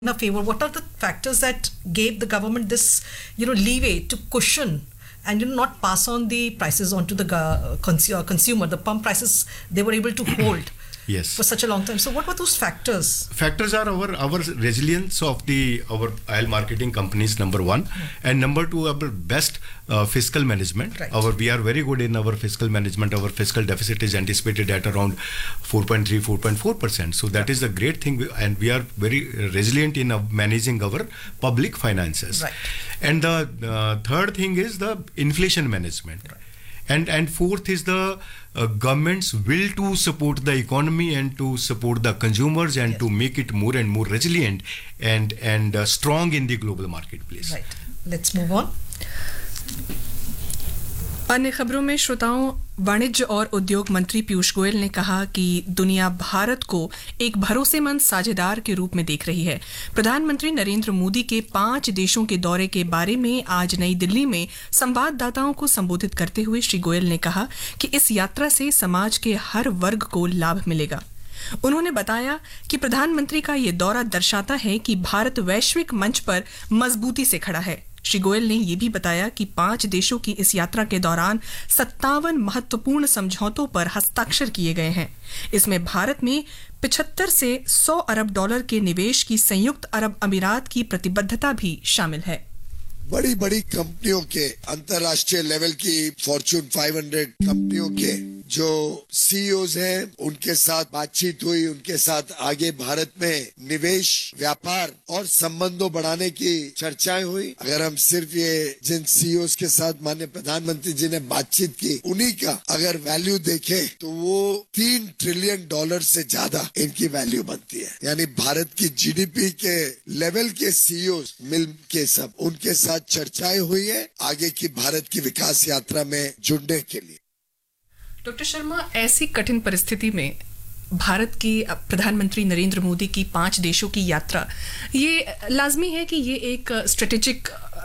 a favor, what are the factors that gave the government this, leeway to cushion and not pass on the prices onto the consumer? The pump prices they were able to hold. Yes. For such a long time. So what were those factors? Factors are our resilience of our oil marketing companies, number one, and number two, our best fiscal management. Right. We are very good in our fiscal management. Our fiscal deficit is anticipated at around 4.4%. So that is a great thing, and we are very resilient in managing our public finances. Right. And the third thing is the inflation management. Right. And fourth is the government's will to support the economy and to support the consumers and to make it more and more resilient and strong in the global marketplace. Right. Let's move on. अन्य खबरों में श्रोताओं, वाणिज्य और उद्योग मंत्री पीयूष गोयल ने कहा कि दुनिया भारत को एक भरोसेमंद साझेदार के रूप में देख रही है। प्रधानमंत्री नरेंद्र मोदी के 5 देशों के दौरे के बारे में आज नई दिल्ली में संवाददाताओं को संबोधित करते हुए श्री गोयल ने कहा कि इस यात्रा से समाज के हर वर्ग को लाभ मिलेगा। उन्होंने बताया कि प्रधानमंत्री का ये दौरा दर्शाता है कि भारत वैश्विक मंच पर मजबूती से खड़ा है। श्री गोयल ने यह भी बताया कि 5 देशों की इस यात्रा के दौरान 57 महत्वपूर्ण समझौतों पर हस्ताक्षर किए गए हैं। इसमें भारत में 75 से 100 अरब डॉलर के निवेश की संयुक्त अरब अमीरात की प्रतिबद्धता भी शामिल है। बड़ी बड़ी कंपनियों के, अंतर्राष्ट्रीय लेवल की फॉर्च्यून 500 कंपनियों के जो सीईओज हैं, उनके साथ बातचीत हुई। उनके साथ आगे भारत में निवेश, व्यापार और संबंधों बढ़ाने की चर्चाएं हुई। अगर हम सिर्फ ये जिन सीईओज के साथ माननीय प्रधानमंत्री जी ने बातचीत की, उन्हीं का अगर वैल्यू देखें तो वो $3 ट्रिलियन से ज्यादा इनकी वैल्यू बनती है। यानी भारत की जीडीपी के लेवल के सीईओज मिल के सब उनके साथ चर्चाएं हुई है आगे की भारत की विकास यात्रा में जुड़ने के लिए। डॉक्टर शर्मा, ऐसी कठिन परिस्थिति में भारत की प्रधानमंत्री नरेंद्र मोदी की 5 देशों की यात्रा, ये लाजमी है कि ये एक स्ट्रेटेजिक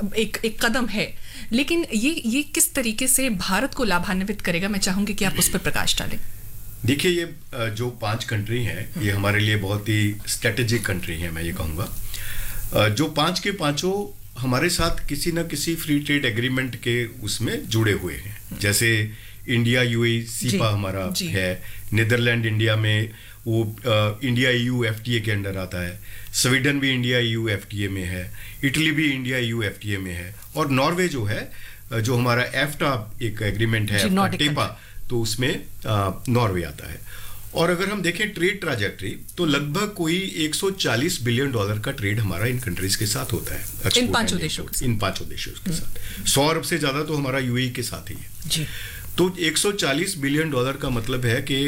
एक कदम है, लेकिन ये किस तरीके से भारत को लाभान्वित करेगा, मैं चाहूंगी कि आप उस पर प्रकाश डालें। देखिए, ये जो 5 कंट्री हैं, ये हमारे लिए बहुत ही स्ट्रेटेजिक कंट्री हैं, मैं ये कहूँगा। जो 5 के 5 हमारे साथ किसी न किसी फ्री ट्रेड एग्रीमेंट के उसमें जुड़े हुए हैं। जैसे इंडिया यूएई सीपा हमारा है, नीदरलैंड इंडिया में वो इंडिया ईयू एफटीए के अंडर आता है, स्वीडन भी इंडिया ईयू एफटीए में है, इटली भी इंडिया ईयू एफटीए में है, और नॉर्वे जो है, जो हमारा एफ्टा एक एग्रीमेंट है, टेपा, तो उसमें नॉर्वे आता है। और अगर हम देखें ट्रेड ट्रैजेक्टरी, तो लगभग कोई $140 बिलियन का ट्रेड हमारा इन कंट्रीज के साथ होता है, इन 5 देशों के साथ। 100 अरब से ज्यादा तो हमारा यूएई के साथ ही है जी। तो $140 बिलियन का मतलब है कि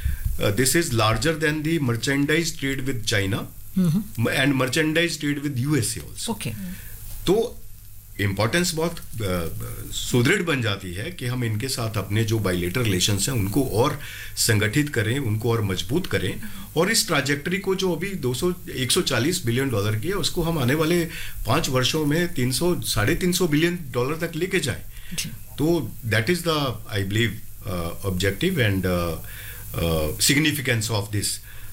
this is larger than the merchandise trade with China and merchandise trade with USA also. Okay. तो इम्पोर्टेंस बहुत सुदृढ़ बन जाती है कि हम इनके साथ अपने जो बायलेटरल रिलेशंस हैं उनको और संगठित करें, उनको और मजबूत करें, और इस ट्रैजेक्टरी को जो अभी $140 बिलियन की है, उसको हम आने वाले 5 वर्षों में 300-350 बिलियन तक लेके जाएं। तो that is the, I believe, objective and significance of this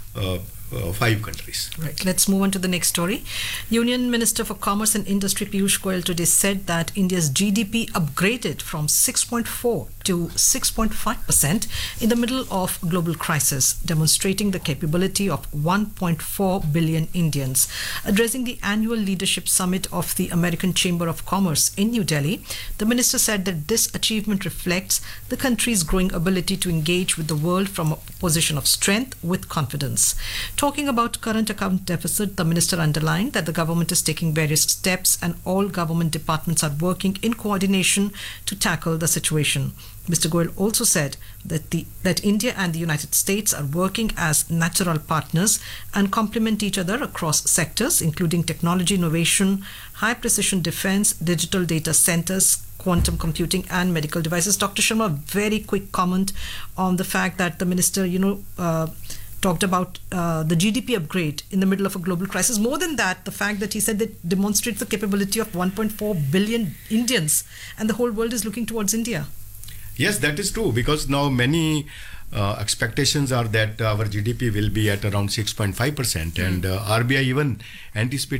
5 countries. Right. Let's move on to the next story. Union Minister for Commerce and Industry Piyush Goyal today said that India's GDP upgraded from 6.4 to 6.5% in the middle of global crisis, demonstrating the capability of 1.4 billion Indians. Addressing the annual leadership summit of the American Chamber of Commerce in New Delhi, the minister said that this achievement reflects the country's growing ability to engage with the world from a position of strength with confidence. Talking about current account deficit, the minister underlined that the government is taking various steps and all government departments are working in coordination to tackle the situation. Mr. Goyal also said that India and the United States are working as natural partners and complement each other across sectors, including technology innovation, high precision defense, digital data centers, quantum computing and medical devices. Dr. Sharma, very quick comment on the fact that the minister, talked about the GDP upgrade in the middle of a global crisis. More than that, the fact that he said that demonstrates the capability of 1.4 billion Indians and the whole world is looking towards India. Yes, that is true, because now many expectations are that our GDP will be at around 6.5%, and RBI even anticipates